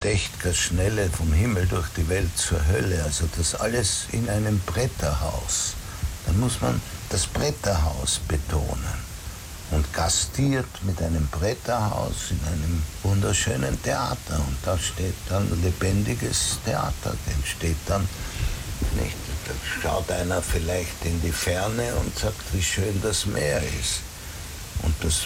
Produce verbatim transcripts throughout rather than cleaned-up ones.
echt keine Schnelle vom Himmel durch die Welt zur Hölle. Also das alles in einem Bretterhaus. Dann muss man das Bretterhaus betonen. Und gastiert mit einem Bretterhaus in einem wunderschönen Theater. Und da steht dann lebendiges Theater, entsteht dann nicht. Da schaut einer vielleicht in die Ferne und sagt, wie schön das Meer ist. Und das,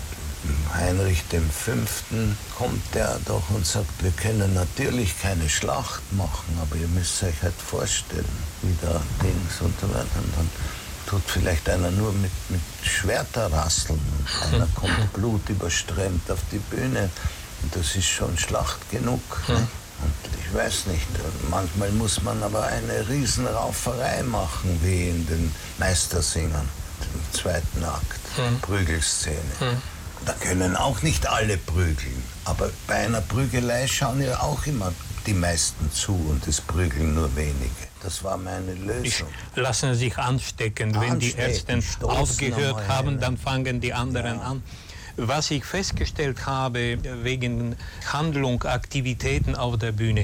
Heinrich dem Fünften kommt der doch und sagt, wir können natürlich keine Schlacht machen, aber ihr müsst euch halt vorstellen, wie da Dings und so weiter. Und dann tut vielleicht einer nur mit, mit Schwerter rasseln und einer kommt blutüberströmt auf die Bühne. Und das ist schon Schlacht genug. Ne? Und ich weiß nicht, manchmal muss man aber eine Riesenrauferei machen, wie in den Meistersingern, im zweiten Akt, hm. Prügelszene. Hm. Da können auch nicht alle prügeln, aber bei einer Prügelei schauen ja auch immer die meisten zu und es prügeln nur wenige. Das war meine Lösung. Die lassen sich anstecken. anstecken. Wenn die Ärzte aufgehört haben, dann fangen die anderen ja. an. Was ich festgestellt habe, wegen Handlung, Aktivitäten auf der Bühne,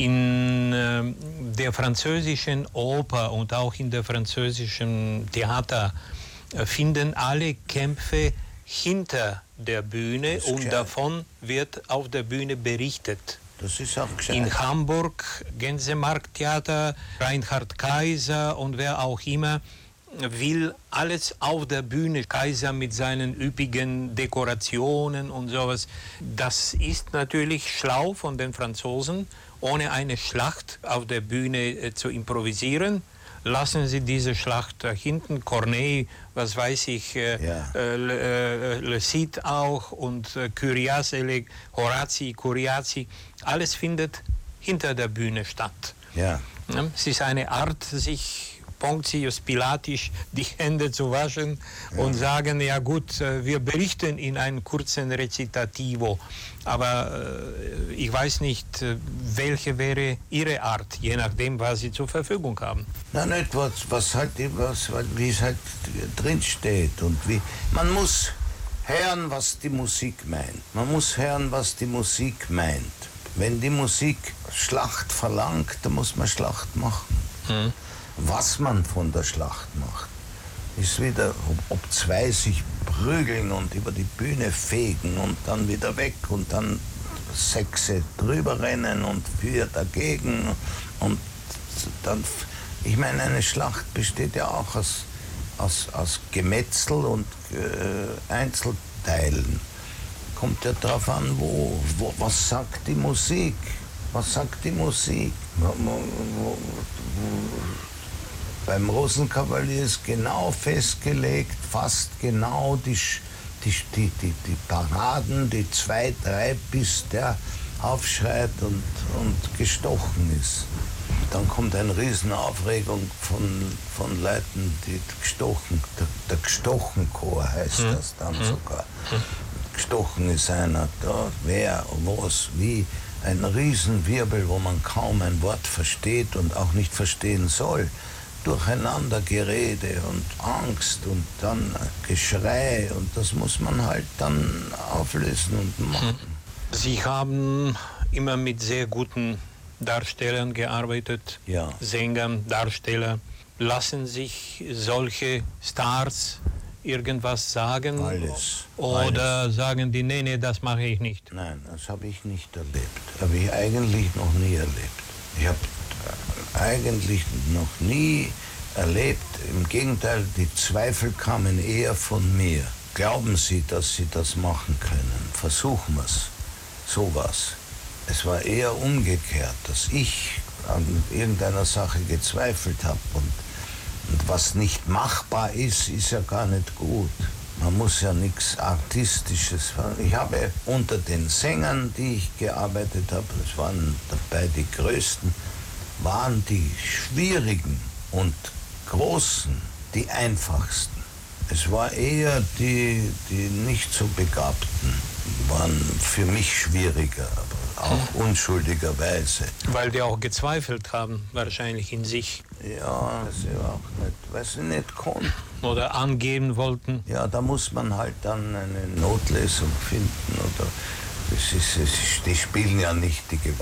in äh, der französischen Oper und auch in der französischen Theater äh, finden alle Kämpfe hinter der Bühne und gescheit. Davon wird auf der Bühne berichtet. Das ist auch gescheit. In Hamburg, Gänsemarkttheater, Reinhard Kaiser und wer auch immer will alles auf der Bühne. Kaiser mit seinen üppigen Dekorationen und sowas. Das ist natürlich schlau von den Franzosen, ohne eine Schlacht auf der Bühne äh, zu improvisieren. Lassen Sie diese Schlacht da hinten, Corneille, was weiß ich, äh, ja. äh, Le, äh, Le Cid auch und äh, Curiace, Horazi, Curiazi, alles findet hinter der Bühne statt. Ja. Ja, es ist eine Art, sich Pontius Pilatisch die Hände zu waschen ja. und sagen, ja gut, wir berichten in einem kurzen Rezitativo, aber äh, ich weiß nicht, welche wäre Ihre Art, je nachdem, was Sie zur Verfügung haben. Na nicht, was, was halt, was, wie es halt drin steht und wie, man muss hören, was die Musik meint. Man muss hören, was die Musik meint. Wenn die Musik Schlacht verlangt, dann muss man Schlacht machen. Hm. Was man von der Schlacht macht, ist wieder, ob, ob zwei sich prügeln und über die Bühne fegen und dann wieder weg und dann Sechse drüber rennen und vier dagegen und dann, ich meine, eine Schlacht besteht ja auch aus, aus, aus Gemetzel und äh, Einzelteilen. Kommt ja darauf an, wo, wo, was sagt die Musik, was sagt die Musik. Wo, wo, wo, Beim Rosenkavalier ist genau festgelegt, fast genau die, die, die, die, die Paraden, die zwei, drei, bis der aufschreit und, und gestochen ist. Dann kommt eine Riesenaufregung von, von Leuten, die gestochen, der, der Gestochen-Chor heißt hm. das dann hm. sogar. Hm. Gestochen ist einer, da, wer, was, wie. Ein Riesenwirbel, wo man kaum ein Wort versteht und auch nicht verstehen soll. Durcheinandergerede und Angst und dann Geschrei und das muss man halt dann auflösen und machen. Sie haben immer mit sehr guten Darstellern gearbeitet, ja. Sängern, Darsteller. Lassen sich solche Stars irgendwas sagen? Alles. Oder Alles. sagen die, nee, nee, das mache ich nicht? Nein, das habe ich nicht erlebt. Habe ich eigentlich noch nie erlebt. Ich habe eigentlich noch nie erlebt. Im Gegenteil, die Zweifel kamen eher von mir. Glauben Sie, dass Sie das machen können? Versuchen wir es. Sowas. Es war eher umgekehrt, dass ich an irgendeiner Sache gezweifelt habe. Und, und was nicht machbar ist, ist ja gar nicht gut. Man muss ja nichts Artistisches. Ich habe unter den Sängern, die ich gearbeitet habe, es waren dabei die größten, waren die schwierigen und großen die einfachsten. Es war eher die, die nicht so begabten, waren für mich schwieriger, aber auch unschuldigerweise. Weil die auch gezweifelt haben, wahrscheinlich in sich. Ja, das ist auch nicht, weil sie nicht konnten. Oder angeben wollten. Ja, da muss man halt dann eine Notlesung finden oder das ist, es, die spielen ja nicht die Gewalt.